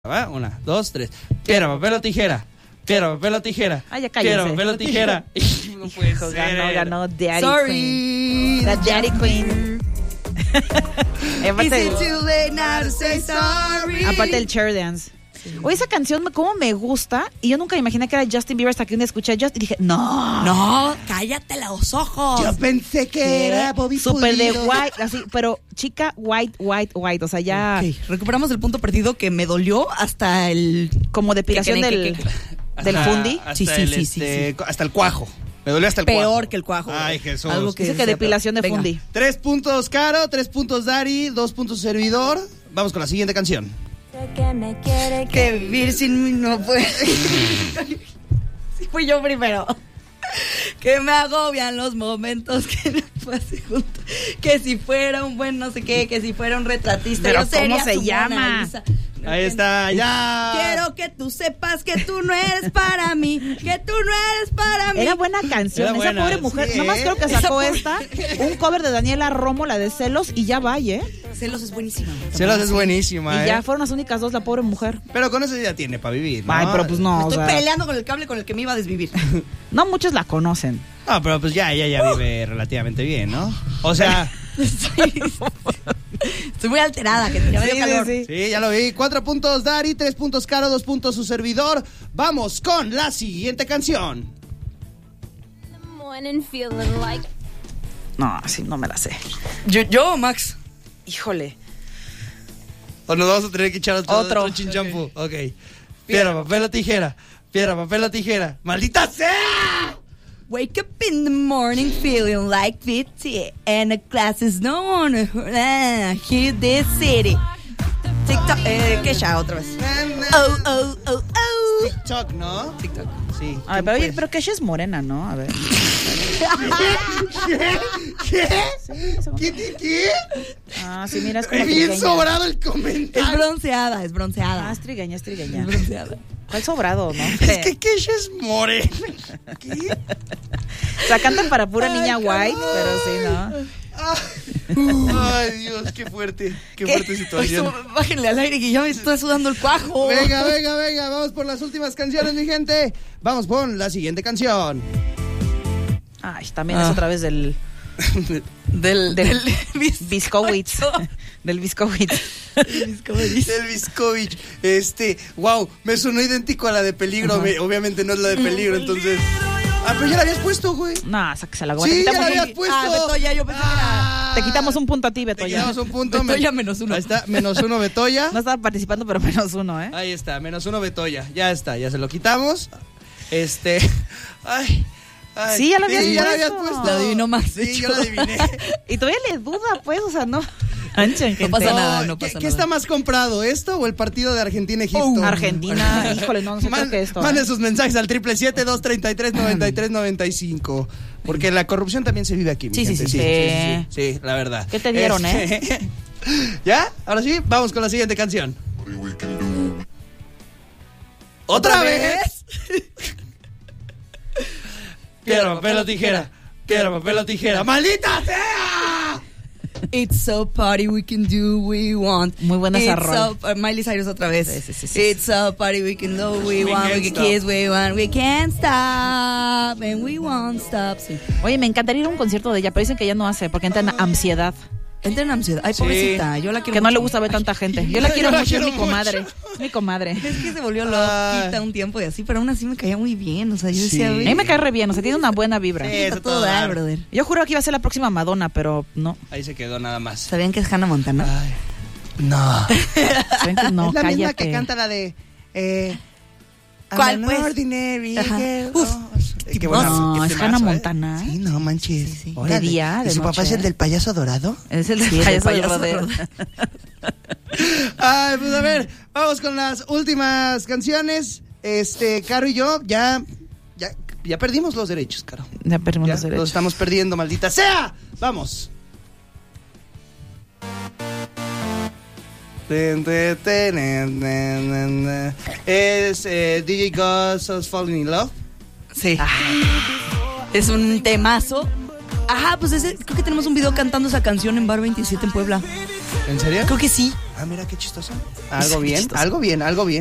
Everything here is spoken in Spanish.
¿Va? 1, 2, 3. Piedra, papel o tijera. Piedra, papel o tijera. Ah, ya cállense. Piedra, papel o tijera. No puede ser. Ganó Daddy Sorry. Queen. La Daddy Queen. Is it too late now to say sorry? Aparte el chair dance. Oye, esa canción cómo me gusta. Y yo nunca imaginé que era Justin Bieber hasta que un día escuché a Justin y dije, No, cállate los ojos. Yo pensé que era Bobby súper de Pulido. white, así, pero chica white, o sea, ya Okay, recuperamos el punto perdido que me dolió hasta el... como depilación del fundi. Hasta Sí, el, hasta el cuajo. Me dolió hasta el cuajo. Peor que el cuajo. Ay, Jesús. Algo que Dice que depilación de Venga. fundi. 3 puntos Caro, 3 puntos Dari, 2 puntos servidor. Vamos con la siguiente canción. Que vivir sin mí no puede. Sí, fui yo primero. Que me agobian los momentos que no pasé juntos. Que si fuera un buen no sé qué, que si fuera un retratista, Pero yo sería ¿cómo se su llama? Mona Lisa. Ahí está, ya. Quiero que tú sepas que tú no eres para mí, que tú no eres para mí. Era buena canción, Era esa buena, pobre mujer. sí, Nomás creo que Esa sacó pobre- un cover de Daniela Romo, la de Celos, y ya vaya, Celos es buenísima. Celos es buenísima, Y ya fueron las únicas dos, la pobre mujer. Pero con eso ya tiene para vivir, ¿no? Ay, pero pues no, o Estoy sea, peleando con el cable con el que me iba a desvivir. no muchos la conocen. No, pero pues ya vive relativamente bien, ¿no? O sea, Estoy muy alterada, que ya me dio calor. sí, ya lo vi. 4 puntos Dari, 3 puntos Caro, 2 puntos su servidor. Vamos con la siguiente canción. No, así no me la sé. Yo, Max. Híjole. O nos vamos a tener que echar otro Otro. chinchampú. Ok. Piedra, papel o tijera. Piedra, papel o tijera. ¡Maldita sea! Wake up in the morning feeling like 50 and the classes no one hear this city. TikTok, Kesha otra vez. Oh. TikTok, ¿no? TikTok. Sí. A ver, pero oye, pero que ella es morena, ¿no? A ver. ¿Qué? Sí, ¿Qué? Ah, sí, mira, es como Bien trigueña. sobrado el Es comentario. bronceada, es bronceada. Ah, es trigueña. Es bronceada. ¿Cuál sobrado, no? Es que Kesha es morena. ¿Qué? O sea, cantan para pura niña white, pero sí, ¿no? Ay, Dios, qué fuerte situación. Bájenle al aire que ya me estoy sudando el cuajo. Venga, vamos por las últimas canciones, mi gente. Vamos por la siguiente canción. Ay, también es otra vez del Del Biscowitz. Del Biscowitz. Del Viscovich. Wow, me sonó idéntico a la de Peligro. Obviamente no es la de Peligro, entonces. Ah, pero ya la habías puesto, güey. No, sáquese la goma. Sí, ya la te, habías quitamos puesto. Betoya, yo pensé que era... te quitamos un punto a ti, Te Betoya. quitamos un punto. Betoya -1. Ahí está, -1 Betoya. No estaba participando, pero -1, ¿eh? Ahí está, -1 Betoya. Ya está, ya se lo quitamos. Ay. Sí, ya lo habías puesto. puesto. Lo adivinó Max, de Sí, hecho. yo lo adiviné. Y todavía le duda, pues, o sea, no. Anchen, gente. pasa nada, ¿Qué pasa ¿Qué nada. está más comprado, esto o el partido de Argentina-Egipto? Argentina, híjole, no sé, creo que esto. Manden sus mensajes al 777-233-9395. Porque la corrupción también se vive aquí, mi Sí, gente. sí. Sí, la verdad. ¿Qué te dieron, ¿Ya? Ahora sí, vamos con la siguiente canción. ¿Otra vez? Piedra, papel o tijera. Piedra, papel o tijera. ¡Maldita sea! It's so party we can do we want. Muy buena esa rola. Miley Cyrus otra vez. Sí. It's so party we can do we want. can't We can stop. kiss we want. We can't stop and we won't stop. Sí. Oye, me encantaría ir a un concierto de ella, pero dicen que ya no hace, porque entra en ansiedad. Entra en ansiedad. Ay, Sí. pobrecita. Yo la quiero Que no le mucho. gusta ver tanta gente. Yo la quiero Yo la mucho, es quiero mi mucho. comadre. Es mi comadre. Es que se volvió Ay. loquita un tiempo y así, pero aún así me caía muy bien. O sea, yo Sí. decía, A mí me cae re bien, o sea, tiene una buena vibra. Sí. está Eso todo todo dar, dar. brother. Yo juro que iba a ser la próxima Madonna, pero no. Ahí se quedó nada más. ¿Sabían que es Hannah Montana? Ay, no. ¿Saben que no? es la misma Cállate. que canta la de... ¿Cuál, I'm an pues? ordinary Ajá. girl. Uf. Qué buena- No, qué es temazo, Hannah ¿eh? Montana. Sí, no manches. Sí, sí. Órale. De día, de ¿Y su papá noche. es el del payaso dorado? Es el de Sí, el payaso de payaso rodeo. rodeo. Ay, pues a ver, vamos con las últimas canciones. Caro y yo ya perdimos los derechos, Caro. Ya perdimos Ya los los derechos. estamos perdiendo, maldita sea. Vamos. Es DJ Gus Falling in Love. Sí. Es un temazo. Ajá, pues creo que tenemos un video cantando esa canción en Bar 27 en Puebla. ¿En serio? Creo que sí. Ah, mira qué chistoso. Algo bien, algo bien.